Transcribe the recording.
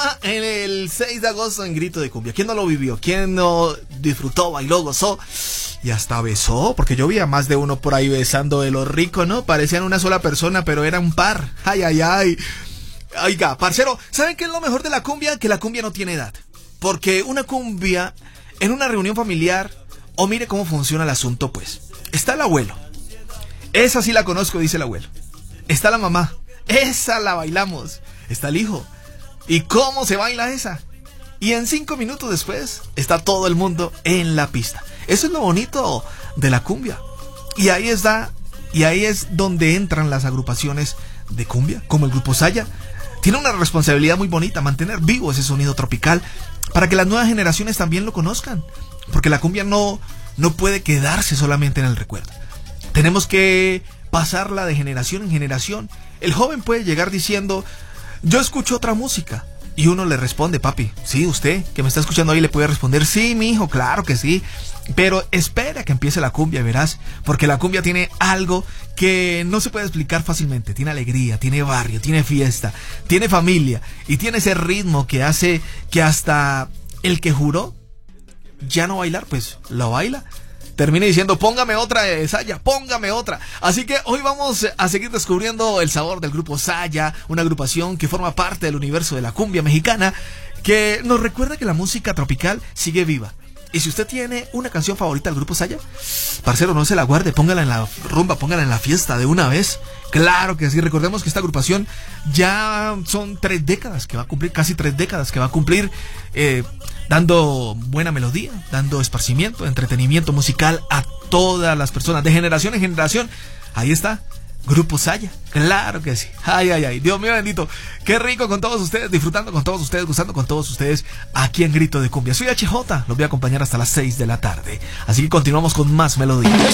En el 6 de agosto en Grito de Cumbia. ¿Quién no lo vivió? ¿Quién no disfrutó, bailó, gozó? Y hasta besó, porque yo vi a más de uno por ahí besando de lo rico, ¿no? Parecían una sola persona, pero era un par. Ay, ay, ay. Oiga, parcero, ¿saben qué es lo mejor de la cumbia? Que la cumbia no tiene edad. Porque una cumbia, en una reunión familiar, o mire cómo funciona el asunto, pues. Está el abuelo. Esa sí la conozco, dice el abuelo. Está la mamá. Esa la bailamos. Está el hijo. ¿Y cómo se baila esa? Y en 5 minutos después está todo el mundo en la pista. Eso es lo bonito de la cumbia. Y ahí es donde entran las agrupaciones de cumbia, como el Grupo Saya. Tiene una responsabilidad muy bonita, mantener vivo ese sonido tropical para que las nuevas generaciones también lo conozcan. Porque la cumbia no puede quedarse solamente en el recuerdo. Tenemos que pasarla de generación en generación. El joven puede llegar diciendo: yo escucho otra música. Y uno le responde: papi, sí, usted que me está escuchando ahí le puede responder: sí, mi hijo, claro que sí. Pero espera que empiece la cumbia, verás. Porque la cumbia tiene algo que no se puede explicar fácilmente. Tiene alegría, tiene barrio, tiene fiesta, tiene familia. Y tiene ese ritmo que hace que hasta el que juró ya no bailar, pues lo baila. Termina diciendo: póngame otra, Saya, póngame otra. Así que hoy vamos a seguir descubriendo el sabor del Grupo Saya, una agrupación que forma parte del universo de la cumbia mexicana, que nos recuerda que la música tropical sigue viva. Y si usted tiene una canción favorita del Grupo Saya, parcero, no se la guarde, póngala en la rumba, póngala en la fiesta de una vez. Claro que sí, recordemos que esta agrupación ya son 3 décadas que va a cumplir, casi 3 décadas que va a cumplir, dando buena melodía, dando esparcimiento, entretenimiento musical a todas las personas, de generación en generación. Ahí está, Grupo Saya, claro que sí. Ay, ay, ay, Dios mío bendito. Qué rico con todos ustedes, disfrutando con todos ustedes, gustando con todos ustedes aquí en Grito de Cumbia. Soy HJ, los voy a acompañar hasta las 6 de la tarde. Así que continuamos con más melodías.